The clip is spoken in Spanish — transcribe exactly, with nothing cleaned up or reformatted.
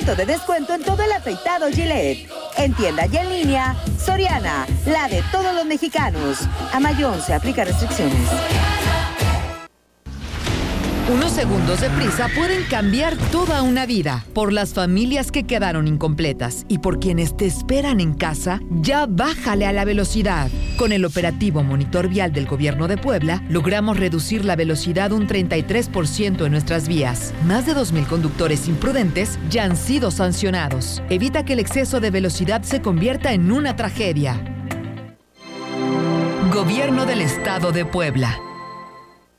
ciento de descuento en todo el afeitado Gillette. En tienda y en línea, Soriana, la de todos los mexicanos. A Mayón se aplica restricciones. Unos segundos de prisa pueden cambiar toda una vida. Por las familias que quedaron incompletas y por quienes te esperan en casa, ya bájale a la velocidad. Con el operativo Monitor Vial del Gobierno de Puebla, logramos reducir la velocidad un treinta y tres por ciento en nuestras vías. Más de dos mil conductores imprudentes ya han sido sancionados. Evita que el exceso de velocidad se convierta en una tragedia. Gobierno del Estado de Puebla.